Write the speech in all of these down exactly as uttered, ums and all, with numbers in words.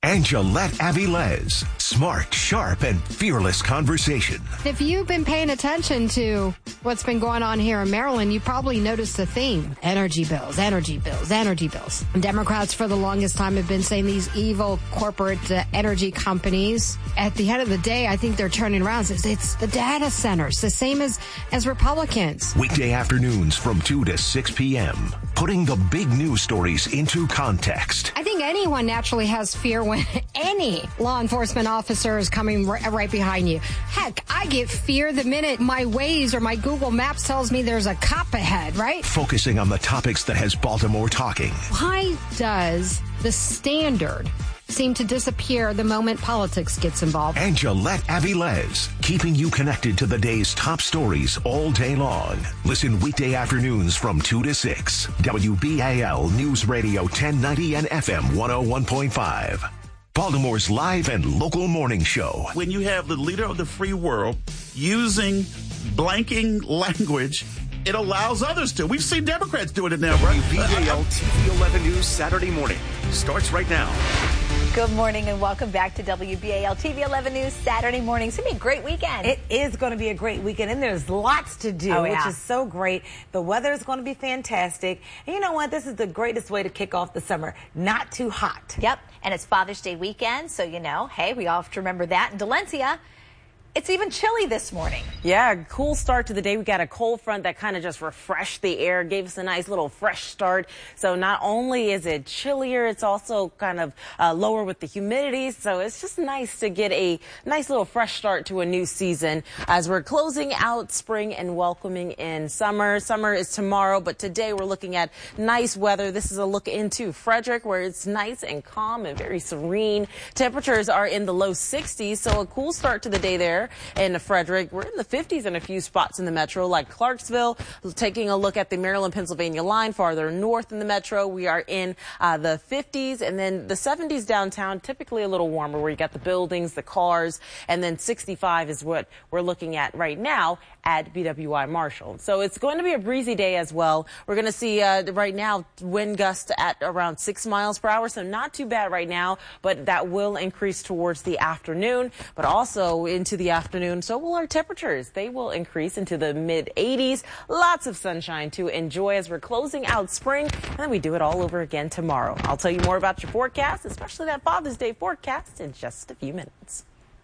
and Gillette Avilés. Smart, sharp, and fearless conversation. If you've been paying attention to what's been going on here in Maryland, you probably noticed a theme. Energy bills, energy bills, energy bills. Democrats for the longest time have been saying these evil corporate uh, energy companies. At the end of the day, I think they're turning around. It's, it's the data centers, the same as, as Republicans. Weekday afternoons from two to six p.m. Putting the big news stories into context. I think anyone naturally has fear when any law enforcement officer is coming r- right behind you. Heck, I get fear the minute my Waze or my Google Maps tells me there's a cop ahead, right? Focusing on the topics that has Baltimore talking. Why does the standard seem to disappear the moment politics gets involved? And Gillette Avilés, keeping you connected to the day's top stories all day long. Listen weekday afternoons from two to six. W B A L News Radio ten ninety and F M one oh one point five. Baltimore's live and local morning show. When you have the leader of the free world using blanking language, it allows others to. We've seen Democrats doing it now, right? W B A L T V eleven News Saturday morning starts right now. Good morning and welcome back to W B A L T V eleven News Saturday morning. It's going to be a great weekend. It is going to be a great weekend, and there's lots to do, oh, yeah. which is so great. The weather is going to be fantastic. And you know what? This is the greatest way to kick off the summer. Not too hot. Yep, and it's Father's Day weekend, so you know, hey, we all have to remember that. And Delencia, it's even chilly this morning. Yeah, cool start to the day. We got a cold front that kind of just refreshed the air, gave us a nice little fresh start. So not only is it chillier, it's also kind of uh, lower with the humidity. So it's just nice to get a nice little fresh start to a new season as we're closing out spring and welcoming in summer. Summer is tomorrow, but today we're looking at nice weather. This is a look into Frederick, where it's nice and calm and very serene. Temperatures are in the low sixties, so a cool start to the day there. In Frederick, we're in the fifties in a few spots in the metro, like Clarksville. Taking a look at the Maryland-Pennsylvania line, farther north in the metro, we are in uh, the fifties, and then the seventies downtown, typically a little warmer, where you got the buildings, the cars, and then sixty-five is what we're looking at right now at B W I Marshall. So it's going to be a breezy day as well. We're going to see uh, right now wind gusts at around six miles per hour, so not too bad right now, but that will increase towards the afternoon, but also into the afternoon. So will our temperatures. They will increase into the mid eighties. Lots of sunshine to enjoy as we're closing out spring, and then we do it all over again tomorrow. I'll tell you more about your forecast, especially that Father's Day forecast, in just a few minutes.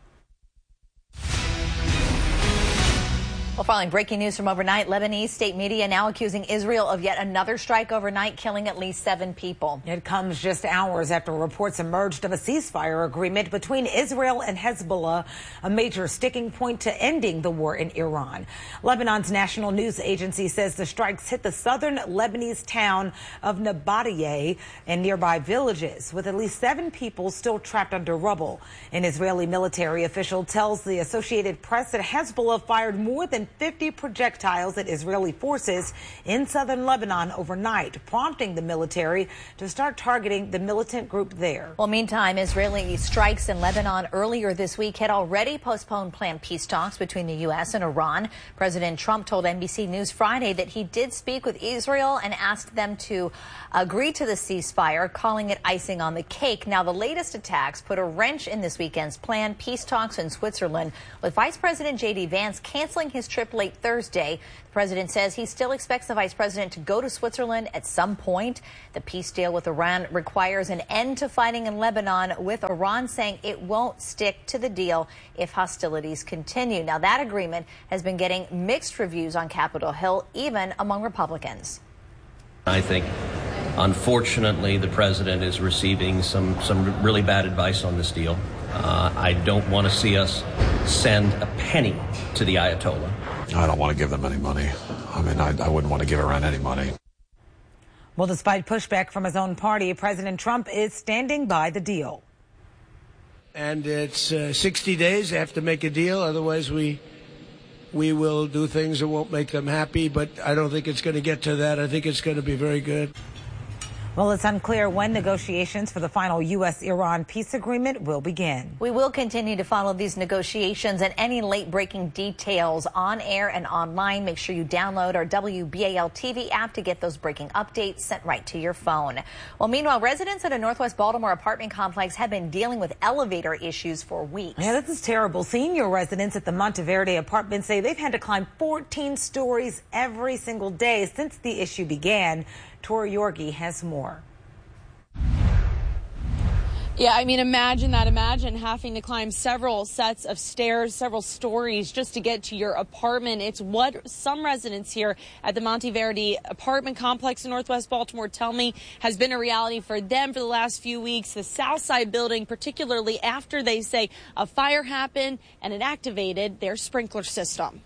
Well, following breaking news from overnight, Lebanese state media now accusing Israel of yet another strike overnight, killing at least seven people. It comes just hours after reports emerged of a ceasefire agreement between Israel and Hezbollah, a major sticking point to ending the war in Iran. Lebanon's national news agency says the strikes hit the southern Lebanese town of Nabatieh and nearby villages, with at least seven people still trapped under rubble. An Israeli military official tells the Associated Press that Hezbollah fired more than fifty projectiles at Israeli forces in southern Lebanon overnight, prompting the military to start targeting the militant group there. Well, meantime, Israeli strikes in Lebanon earlier this week had already postponed planned peace talks between the U S and Iran. President Trump told N B C News Friday that he did speak with Israel and asked them to agree to the ceasefire, calling it icing on the cake. Now, the latest attacks put a wrench in this weekend's planned peace talks in Switzerland, with Vice President J D Vance canceling his trip late Thursday. The president says he still expects the vice president to go to Switzerland at some point. The peace deal with Iran requires an end to fighting in Lebanon, with Iran saying it won't stick to the deal if hostilities continue. Now, that agreement has been getting mixed reviews on Capitol Hill, even among Republicans. I think, unfortunately, the president is receiving some, some really bad advice on this deal. Uh, I don't want to see us send a penny to the Ayatollah. I don't want to give them any money. I mean, I, I wouldn't want to give Iran any money. Well, despite pushback from his own party, President Trump is standing by the deal. And it's uh, sixty days. They have to make a deal. Otherwise, we we will do things that won't make them happy. But I don't think it's going to get to that. I think it's going to be very good. Well, it's unclear when negotiations for the final U S Iran peace agreement will begin. We will continue to follow these negotiations and any late-breaking details on air and online. Make sure you download our W B A L T V app to get those breaking updates sent right to your phone. Well, meanwhile, residents at a Northwest Baltimore apartment complex have been dealing with elevator issues for weeks. Yeah, this is terrible. Senior residents at the Monteverde apartment say they've had to climb fourteen stories every single day since the issue began. Tori Yorgi has more. Yeah, I mean, imagine that. Imagine having to climb several sets of stairs, several stories just to get to your apartment. It's what some residents here at the Monteverde apartment complex in Northwest Baltimore tell me has been a reality for them for the last few weeks. The Southside building, particularly after they say a fire happened and it activated their sprinkler system.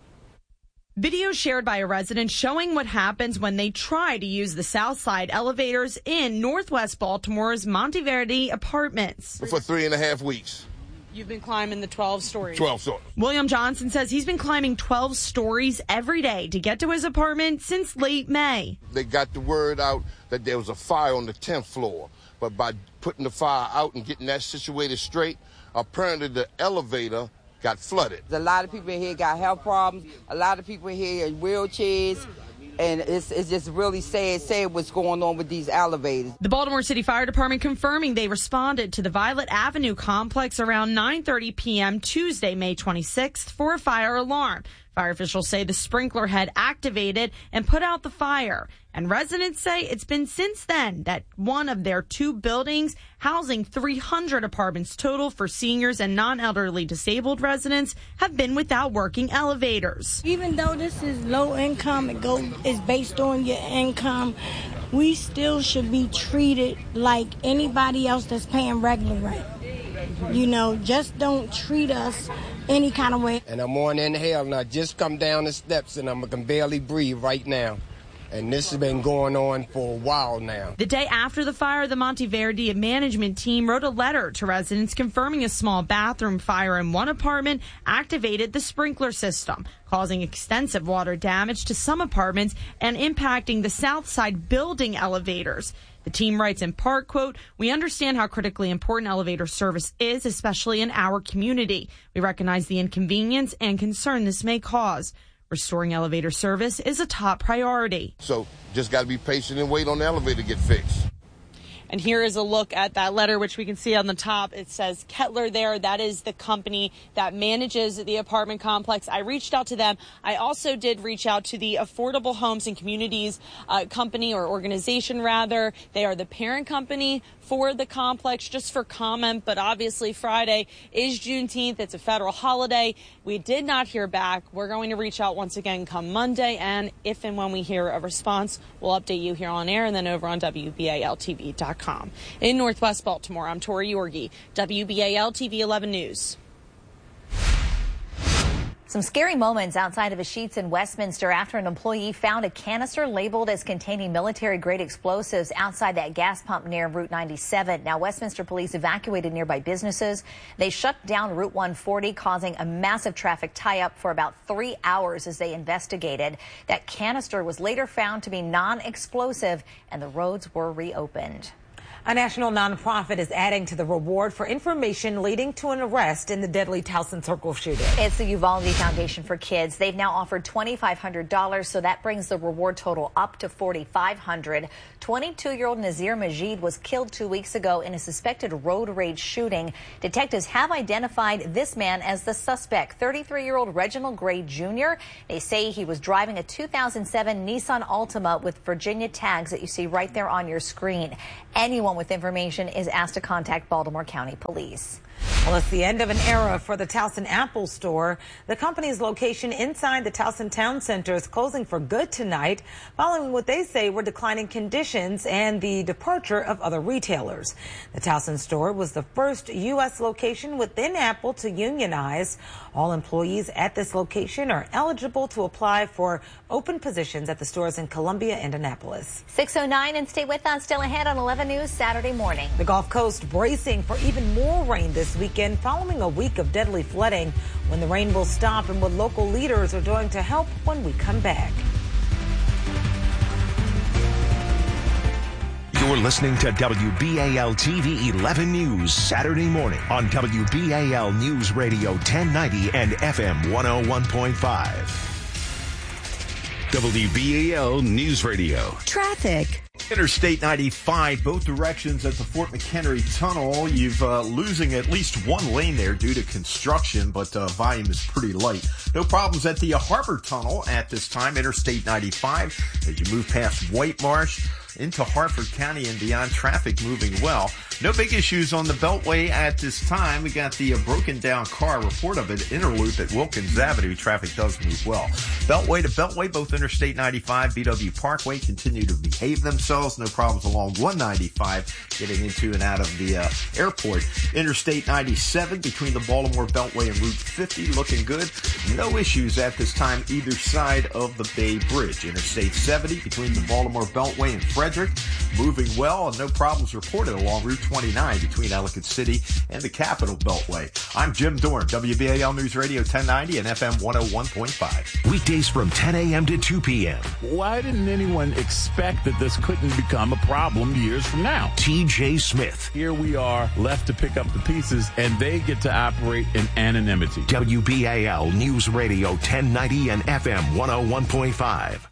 Video shared by a resident showing what happens when they try to use the Southside elevators in Northwest Baltimore's Monteverde apartments. For three and a half weeks. You've been climbing the twelve stories. twelve stories. William Johnson says he's been climbing twelve stories every day to get to his apartment since late May. They got the word out that there was a fire on the tenth floor, but by putting the fire out and getting that situated straight, apparently the elevator got flooded. A lot of people in here got health problems. A lot of people in here in wheelchairs. And it's, it's just really sad, sad what's going on with these elevators. The Baltimore City Fire Department confirming they responded to the Violet Avenue complex around nine thirty p.m. Tuesday, May twenty-sixth, for a fire alarm. Fire officials say the sprinkler had activated and put out the fire. And residents say it's been since then that one of their two buildings, housing three hundred apartments total for seniors and non-elderly disabled residents, have been without working elevators. Even though this is low income, it go is based on your income, we still should be treated like anybody else that's paying regular rent. You know, just don't treat us any kind of way. And I'm on inhale, and I just come down the steps, and I can barely breathe right now. And this has been going on for a while now. The day after the fire, the Monteverde management team wrote a letter to residents confirming a small bathroom fire in one apartment activated the sprinkler system, causing extensive water damage to some apartments and impacting the Southside building elevators. The team writes in part, quote, "We understand how critically important elevator service is, especially in our community. We recognize the inconvenience and concern this may cause. Restoring elevator service is a top priority." So just got to be patient and wait on the elevator to get fixed. And here is a look at that letter, which we can see on the top. It says Kettler there. That is the company that manages the apartment complex. I reached out to them. I also did reach out to the Affordable Homes and Communities uh, company or organization, rather. They are the parent company for the complex, just for comment. But obviously Friday is Juneteenth. It's a federal holiday. We did not hear back. We're going to reach out once again come Monday. And if and when we hear a response, we'll update you here on air and then over on W B A L T V dot com. In Northwest Baltimore, I'm Tori Yorgi, W B A L T V eleven News. Some scary moments outside of a Sheetz in Westminster after an employee found a canister labeled as containing military-grade explosives outside that gas pump near Route ninety-seven. Now, Westminster police evacuated nearby businesses. They shut down Route one forty, causing a massive traffic tie-up for about three hours as they investigated. That canister was later found to be non-explosive, and the roads were reopened. A national nonprofit is adding to the reward for information leading to an arrest in the deadly Towson Circle shooting. It's the Uvalde Foundation for Kids. They've now offered twenty-five hundred dollars, so that brings the reward total up to forty-five hundred dollars. twenty-two-year-old Nazir Majid was killed two weeks ago in a suspected road rage shooting. Detectives have identified this man as the suspect, thirty-three-year-old Reginald Gray Junior They say he was driving a two thousand seven Nissan Altima with Virginia tags that you see right there on your screen. Anyone with information is asked to contact Baltimore County Police. Well, it's the end of an era for the Towson Apple Store. The company's location inside the Towson Town Center is closing for good tonight, following what they say were declining conditions and the departure of other retailers. The Towson store was the first U S location within Apple to unionize. All employees at this location are eligible to apply for open positions at the stores in Columbia and Annapolis. six oh nine, and stay with us. Still ahead on eleven News Saturday morning. The Gulf Coast bracing for even more rain this weekend following a week of deadly flooding. When the rain will stop and what local leaders are doing to help when we come back. You're listening to W B A L T V eleven News Saturday morning on W B A L News Radio ten ninety and F M one oh one point five. W B A L News Radio. Traffic. Interstate ninety-five, both directions at the Fort McHenry Tunnel. You've uh, losing at least one lane there due to construction, but uh, volume is pretty light. No problems at the uh, Harbor Tunnel at this time, Interstate ninety-five. As you move past White Marsh into Harford County and beyond, traffic moving well. No big issues on the Beltway at this time. We got the uh, broken down car report of an interloop at Wilkins Avenue. Traffic does move well. Beltway to Beltway, both Interstate ninety-five, B W Parkway continue to behave themselves. No problems along one ninety-five getting into and out of the uh, airport. Interstate ninety-seven between the Baltimore Beltway and Route fifty looking good. No issues at this time either side of the Bay Bridge. Interstate seventy between the Baltimore Beltway and Frederick moving well, and no problems reported along Route twenty-nine between Ellicott City and the Capitol Beltway. I'm Jim Dorn, W B A L News Radio ten ninety and F M one oh one point five. Weekdays from ten a.m. to two p.m. Why didn't anyone expect that this couldn't become a problem years from now? T J Smith. Here we are, left to pick up the pieces, and they get to operate in anonymity. W B A L News Radio ten ninety and F M one oh one point five.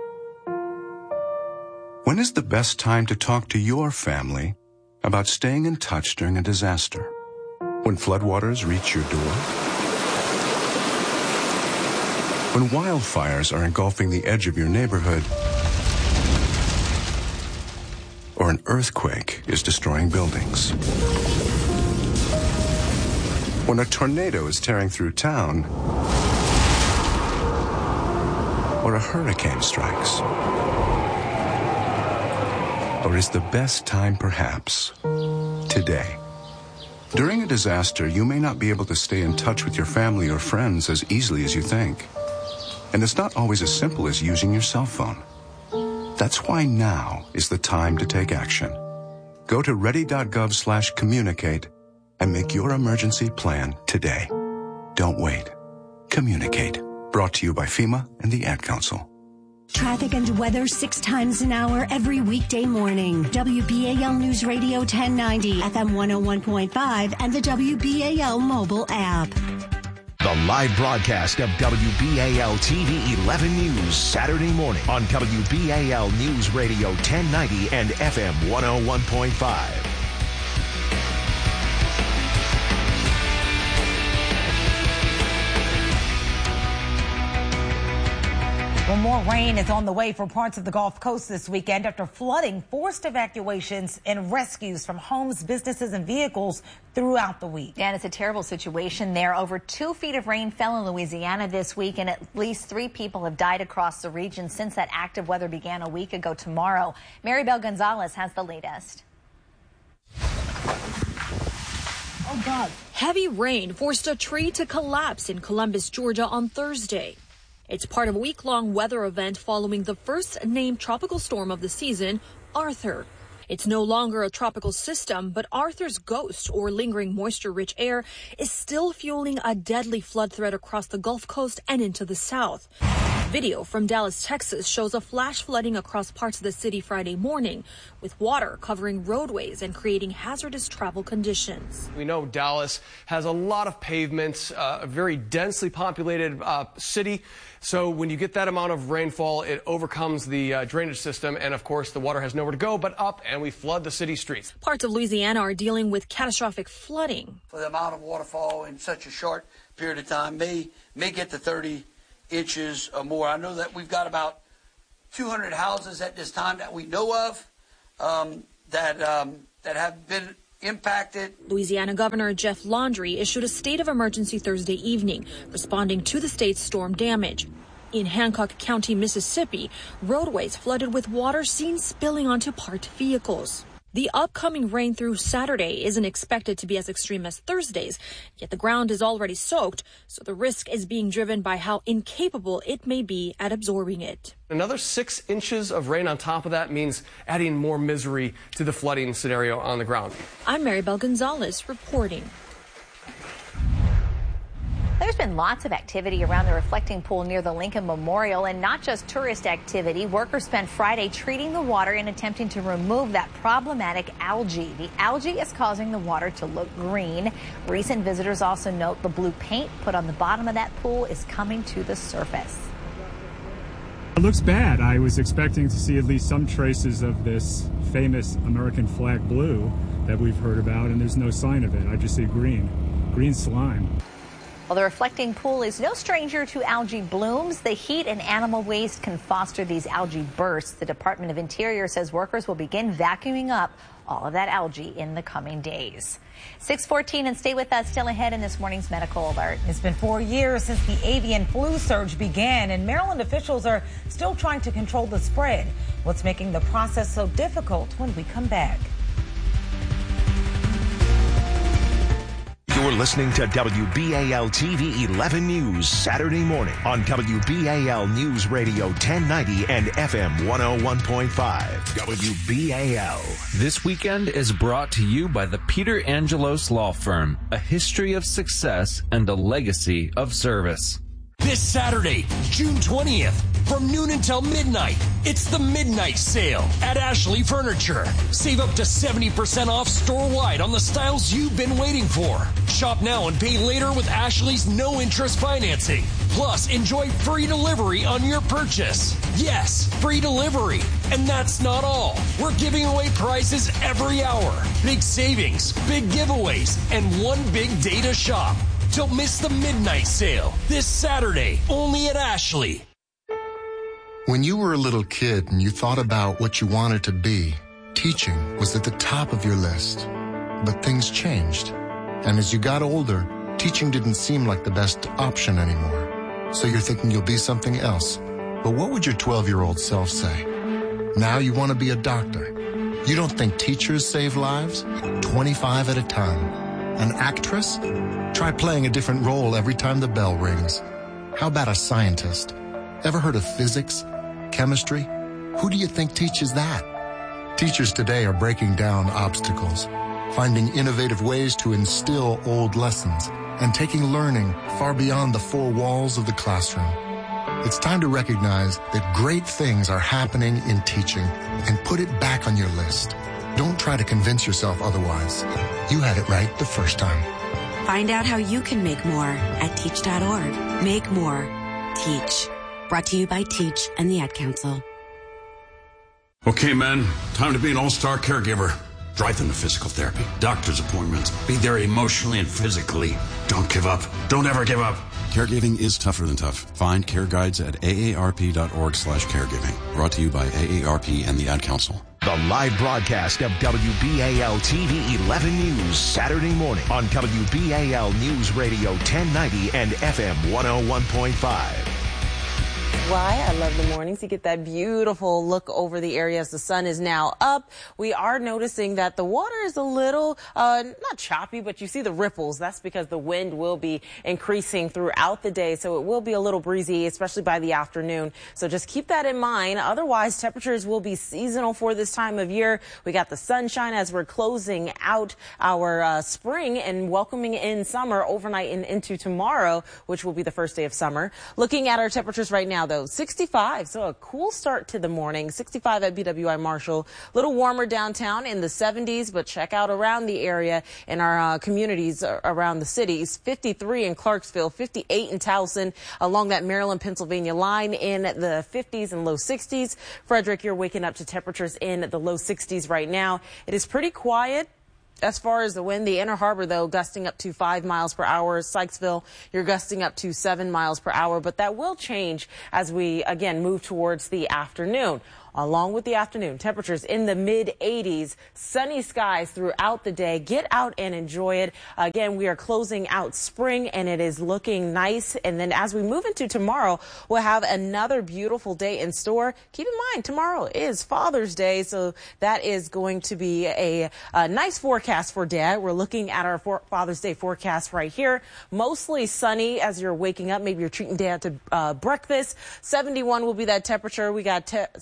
When is the best time to talk to your family about staying in touch during a disaster? When floodwaters reach your door? When wildfires are engulfing the edge of your neighborhood? Or an earthquake is destroying buildings? When a tornado is tearing through town? Or a hurricane strikes? Or is the best time perhaps today? During a disaster, you may not be able to stay in touch with your family or friends as easily as you think. And it's not always as simple as using your cell phone. That's why now is the time to take action. Go to ready.gov slash communicate and make your emergency plan today. Don't wait. Communicate. Brought to you by FEMA and the Ad Council. Traffic and weather six times an hour every weekday morning. W B A L News Radio ten ninety, F M one oh one point five, and the W B A L mobile app. The live broadcast of W B A L T V eleven News Saturday morning on W B A L News Radio ten ninety and F M one oh one point five. Well, more rain is on the way for parts of the Gulf Coast this weekend after flooding forced evacuations and rescues from homes, businesses, and vehicles throughout the week. Yeah, and it's a terrible situation there. Over two feet of rain fell in Louisiana this week, and at least three people have died across the region since that active weather began a week ago tomorrow. Maribel Gonzalez has the latest. Oh, God. Heavy rain forced a tree to collapse in Columbus, Georgia on Thursday. It's part of a week-long weather event following the first named tropical storm of the season, Arthur. It's no longer a tropical system, but Arthur's ghost, or lingering moisture-rich air, is still fueling a deadly flood threat across the Gulf Coast and into the south. Video from Dallas, Texas shows a flash flooding across parts of the city Friday morning, with water covering roadways and creating hazardous travel conditions. We know Dallas has a lot of pavements, uh, a very densely populated uh, city. So when you get that amount of rainfall, it overcomes the uh, drainage system. And of course, the water has nowhere to go but up, and we flood the city streets. Parts of Louisiana are dealing with catastrophic flooding. For the amount of waterfall in such a short period of time, may, may get to thirty inches or more. I know that we've got about two hundred houses at this time that we know of um, that um, that have been impacted. Louisiana Governor Jeff Laundrie issued a state of emergency Thursday evening, responding to the state's storm damage. In Hancock County, Mississippi, roadways flooded with water seen spilling onto parked vehicles. The upcoming rain through Saturday isn't expected to be as extreme as Thursday's, yet the ground is already soaked, so the risk is being driven by how incapable it may be at absorbing it. Another six inches of rain on top of that means adding more misery to the flooding scenario on the ground. I'm Maribel Gonzalez reporting. There's been lots of activity around the reflecting pool near the Lincoln Memorial, and not just tourist activity. Workers spent Friday treating the water and attempting to remove that problematic algae. The algae is causing the water to look green. Recent visitors also note the blue paint put on the bottom of that pool is coming to the surface. It looks bad. I was expecting to see at least some traces of this famous American flag blue that we've heard about, and there's no sign of it. I just see green, green slime. Well, the reflecting pool is no stranger to algae blooms. The heat and animal waste can foster these algae bursts. The Department of Interior says workers will begin vacuuming up all of that algae in the coming days. six fourteen, and stay with us. Still ahead in this morning's medical alert. It's been four years since the avian flu surge began, and Maryland officials are still trying to control the spread. What's making the process so difficult? When we come back. You're listening to W B A L T V eleven News Saturday morning on W B A L News Radio ten ninety and F M one oh one point five. W B A L. This weekend is brought to you by the Peter Angelos Law Firm, a history of success and a legacy of service. This Saturday, June twentieth, from noon until midnight, it's the Midnight Sale at Ashley Furniture. Save up to seventy percent off store-wide on the styles you've been waiting for. Shop now and pay later with Ashley's no-interest financing. Plus, enjoy free delivery on your purchase. Yes, free delivery. And that's not all. We're giving away prizes every hour. Big savings, big giveaways, and one big day to shop. Don't miss the Midnight Sale this Saturday, only at Ashley. When you were a little kid and you thought about what you wanted to be, teaching was at the top of your list. But things changed. And as you got older, teaching didn't seem like the best option anymore. So you're thinking you'll be something else. But what would your twelve-year-old self say? Now you want to be a doctor. You don't think teachers save lives? twenty-five at a time. An actress? Try playing a different role every time the bell rings. How about a scientist? Ever heard of physics? Chemistry? Who do you think teaches that? Teachers today are breaking down obstacles, finding innovative ways to instill old lessons, and taking learning far beyond the four walls of the classroom. It's time to recognize that great things are happening in teaching and put it back on your list. Don't try to convince yourself otherwise. You had it right the first time. Find out how you can make more at teach dot org. Make more. Teach. Brought to you by Teach and the Ad Council. Okay, men, time to be an all-star caregiver. Drive them to physical therapy, doctor's appointments. Be there emotionally and physically. Don't give up. Don't ever give up. Caregiving is tougher than tough. Find care guides at A A R P dot org slash caregiving. Brought to you by A A R P and the Ad Council. The live broadcast of W B A L T V eleven News Saturday morning on W B A L News Radio ten ninety and F M one oh one point five. Why I love the mornings. You get that beautiful look over the area as the sun is now up. We are noticing that the water is a little, uh, not choppy, but you see the ripples. That's because the wind will be increasing throughout the day, so it will be a little breezy, especially by the afternoon. So just keep that in mind. Otherwise, temperatures will be seasonal for this time of year. We got the sunshine as we're closing out our uh, spring and welcoming in summer overnight and into tomorrow, which will be the first day of summer. Looking at our temperatures right now, though, sixty-five, so a cool start to the morning. sixty-five at B W I Marshall. A little warmer downtown in the seventies, but check out around the area in our uh, communities around the cities. fifty-three in Clarksville, fifty-eight in Towson, along that Maryland-Pennsylvania line in the fifties and low sixties. Frederick, you're waking up to temperatures in the low sixties right now. It is pretty quiet. As far as the wind, the Inner Harbor, though, gusting up to five miles per hour. Sykesville, you're gusting up to seven miles per hour. But that will change as we, again, move towards the afternoon. Along with the afternoon, temperatures in the mid eighties, sunny skies throughout the day. Get out and enjoy it. Again, we are closing out spring and it is looking nice. And then as we move into tomorrow, we'll have another beautiful day in store. Keep in mind, tomorrow is Father's Day, so that is going to be a, a nice forecast for Dad. We're looking at our for Father's Day forecast right here. Mostly sunny as you're waking up. Maybe you're treating Dad to uh, breakfast. seventy-one will be that temperature. We got te sunny skies.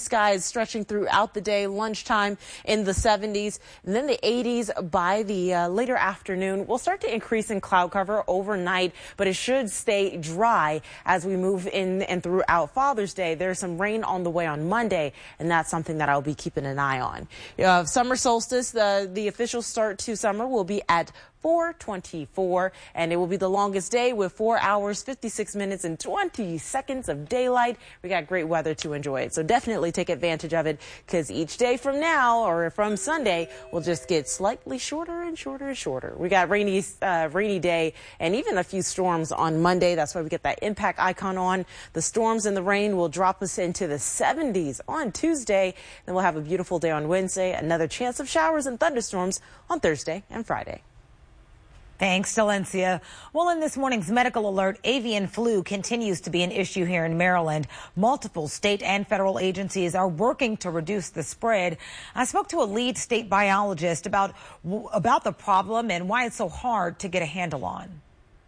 skies stretching throughout the day, lunchtime in the seventies, and then the eighties by the uh, later afternoon. We'll start to increase in cloud cover overnight, but it should stay dry as we move in and throughout Father's Day. There's some rain on the way on Monday, and that's something that I'll be keeping an eye on. Uh, summer solstice, the, the official start to summer will be at four twenty-four, and it will be the longest day with four hours, fifty-six minutes, and twenty seconds of daylight. We got great weather to enjoy it, so definitely take advantage of it, because each day from now or from Sunday will just get slightly shorter and shorter and shorter. We got rainy, uh, rainy day and even a few storms on Monday. That's why we get that impact icon on. The storms and the rain will drop us into the seventies on Tuesday. Then we'll have a beautiful day on Wednesday. Another chance of showers and thunderstorms on Thursday and Friday. Thanks, Delencia. Well, in this morning's medical alert, avian flu continues to be an issue here in Maryland. Multiple state and federal agencies are working to reduce the spread. I spoke to a lead state biologist about, about the problem and why it's so hard to get a handle on.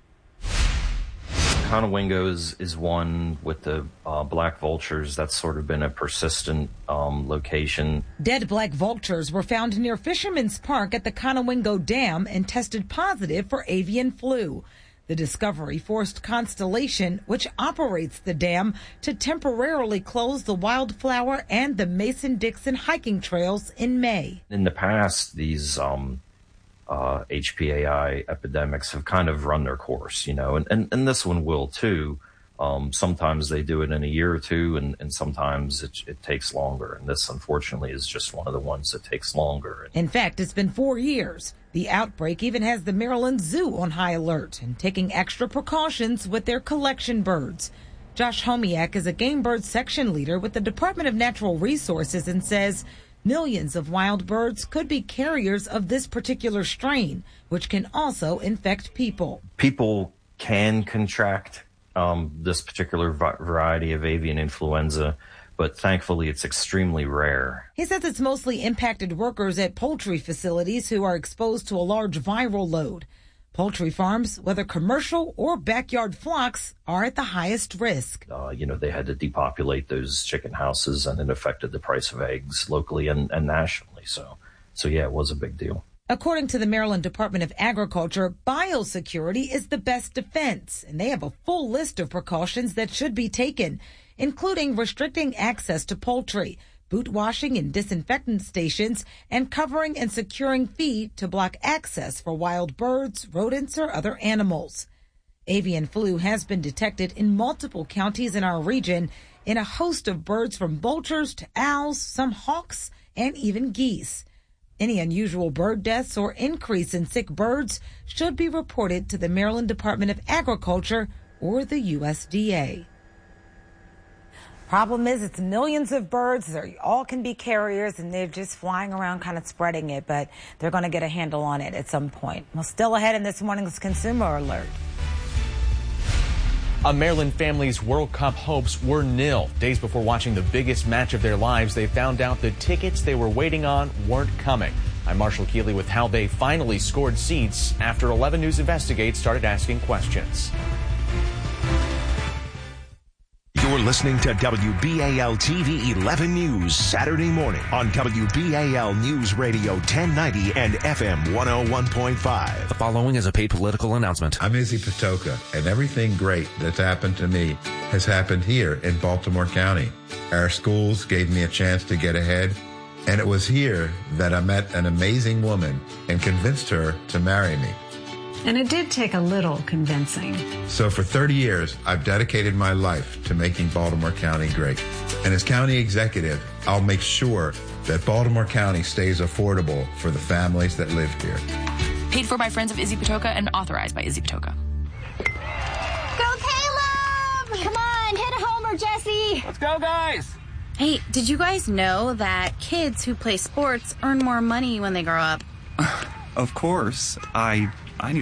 Conowingo is, is one with the uh, black vultures. That's sort of been a persistent um, location. Dead black vultures were found near Fisherman's Park at the Conowingo Dam and tested positive for avian flu. The discovery forced Constellation, which operates the dam, to temporarily close the Wildflower and the Mason-Dixon hiking trails in May. In the past, these um, Uh, H P A I epidemics have kind of run their course, you know, and, and, and this one will too. Um, sometimes they do it in a year or two, and, and sometimes it, it takes longer. And this, unfortunately, is just one of the ones that takes longer. In fact, it's been four years. The outbreak even has the Maryland Zoo on high alert and taking extra precautions with their collection birds. Josh Homiak is a game bird section leader with the Department of Natural Resources and says millions of wild birds could be carriers of this particular strain, which can also infect people. People can contract um, this particular v- variety of avian influenza, but thankfully it's extremely rare. He says it's mostly impacted workers at poultry facilities who are exposed to a large viral load. Poultry farms, whether commercial or backyard flocks, are at the highest risk. Uh, you know, they had to depopulate those chicken houses, and it affected the price of eggs locally and, and nationally. So, so yeah, it was a big deal. According to the Maryland Department of Agriculture, biosecurity is the best defense, and they have a full list of precautions that should be taken, including restricting access to poultry, boot washing and disinfectant stations, and covering and securing feed to block access for wild birds, rodents, or other animals. Avian flu has been detected in multiple counties in our region in a host of birds from vultures to owls, some hawks, and even geese. Any unusual bird deaths or increase in sick birds should be reported to the Maryland Department of Agriculture or the U S D A. Problem is, it's millions of birds. They all can be carriers, and they're just flying around kind of spreading it, but they're going to get a handle on it at some point. Well, still ahead in this morning's Consumer Alert. A Maryland family's World Cup hopes were nil. Days before watching the biggest match of their lives, they found out the tickets they were waiting on weren't coming. I'm Marshall Keeley with how they finally scored seats after eleven News Investigates started asking questions. You're listening to W B A L T V eleven News Saturday morning on W B A L News Radio ten ninety and F M one oh one point five. The following is a paid political announcement. I'm Izzy Patoka, and everything great that's happened to me has happened here in Baltimore County. Our schools gave me a chance to get ahead, and it was here that I met an amazing woman and convinced her to marry me. And it did take a little convincing. So for thirty years, I've dedicated my life to making Baltimore County great. And as county executive, I'll make sure that Baltimore County stays affordable for the families that live here. Paid for by friends of Izzy Patoka and authorized by Izzy Patoka. Go Caleb! Come on, hit a homer, Jesse! Let's go, guys! Hey, did you guys know that kids who play sports earn more money when they grow up? Of course. I I knew